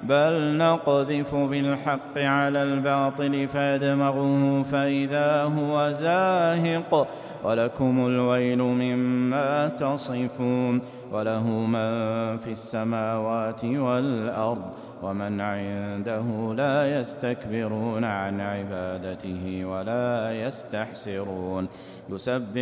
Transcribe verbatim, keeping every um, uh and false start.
بل نقذف بالحق على الباطل فيدمغه فإذا هو زاهق ولكم الويل مما تصفون وله من في السماوات والأرض ومن عنده لا يستكبرون عن عبادته ولا يستحسرون يسبح